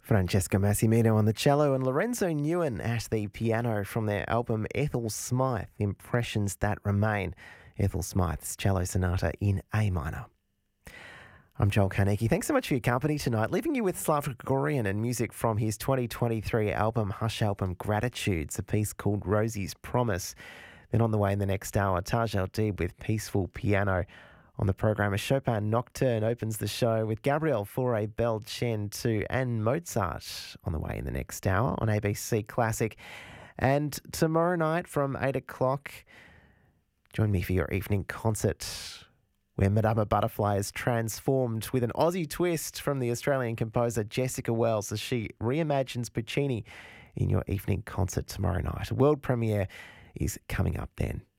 Francesca Massimino on the cello and Lorenzo Newen at the piano from their album Ethel Smythe, Impressions That Remain. Ethel Smythe's cello sonata in A minor. I'm Joel Carnegie. Thanks so much for your company tonight. Leaving you with Slav Gregorian and music from his 2023 Hush album Gratitudes, a piece called Rosie's Promise. Then on the way in the next hour, Taj El-Deeb with Peaceful Piano. On the program, a Chopin Nocturne opens the show with Gabriel Fauré Belchen 2 and Mozart on the way in the next hour on ABC Classic. And tomorrow night from 8 o'clock, join me for your evening concert where Madama Butterfly is transformed with an Aussie twist from the Australian composer Jessica Wells as she reimagines Puccini in your evening concert tomorrow night. A world premiere is coming up then.